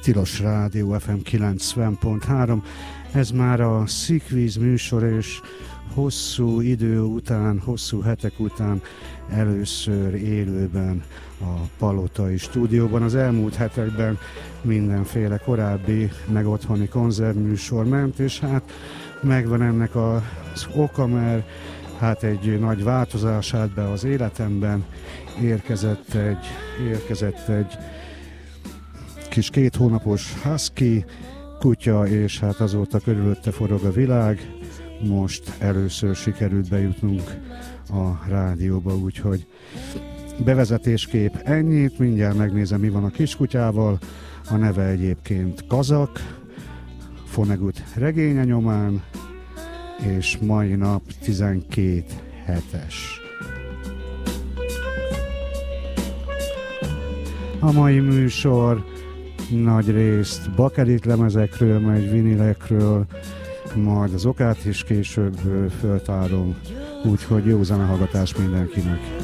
Tilos Rádió FM 90.3. Ez már a Szikvíz műsor, és hosszú idő után, hosszú hetek után először élőben a Palotai stúdióban. Az elmúlt hetekben mindenféle korábbi, meg otthoni konzervműsor ment, és hát megvan ennek az oka, mert hát egy nagy változás állt be az életemben, érkezett egy kis 2 hónapos husky kutya, és hát azóta körülötte forog a világ. Most először sikerült bejutnunk a rádióba, úgyhogy bevezetésképp ennyit, mindjárt megnézem, mi van a kiskutyával. A neve egyébként Kazak, Fonegut regénye nyomán, és mai nap 12 hetes. A mai műsor nagy részt bakelit lemezekről, meg vinilekről, majd az okát is később föltárom, úgyhogy jó zenehallgatás mindenkinek.